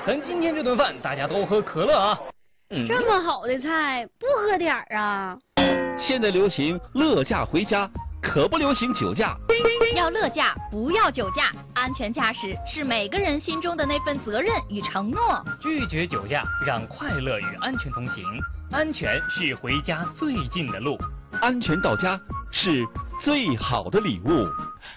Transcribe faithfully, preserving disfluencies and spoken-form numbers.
等今天这顿饭大家都喝可乐啊。 嗯、这么好的菜，不喝点儿啊？ 现在流行乐驾回家，可不流行酒驾。 要乐驾，不要酒驾。安全驾驶是每个人心中的那份责任与承诺。 拒绝酒驾，让快乐与安全同行。安全是回家最近的路， 安全到家是最好的礼物。